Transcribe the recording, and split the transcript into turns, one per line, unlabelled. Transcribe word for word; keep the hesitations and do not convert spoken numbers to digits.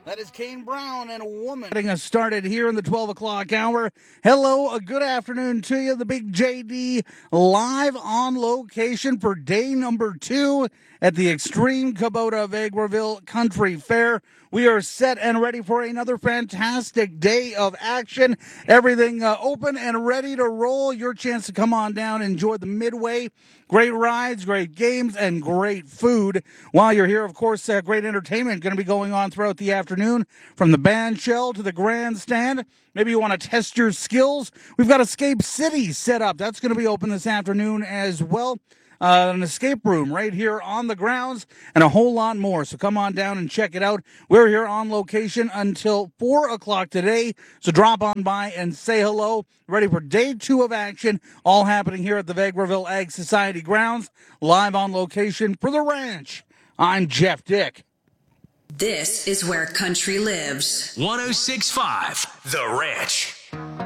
That is Kane Brown and a woman. Getting us started here in the twelve o'clock hour. Hello, a good afternoon to you. The Big J D live on location for day number two at the Extreme Kubota Vegreville Country Fair. We are set and ready for another fantastic day of action. Everything uh, open and ready to roll. Your chance to come on down and enjoy the Midway. Great rides, great games, and great food. While you're here, of course, uh, great entertainment going to be going on throughout the afternoon, from the band shell to the grandstand. Maybe you want to test your skills. We've got Escape City set up. That's going to be open this afternoon as well. Uh, an escape room right here on the grounds, and a whole lot more. So come on down and check it out. We're here on location until four o'clock today, so drop on by and say hello. Ready for day two of action, all happening here at the Vegreville Ag Society grounds, live on location for the ranch. I'm Jeff Dick.
This is where country lives.
one oh six point five The Ranch.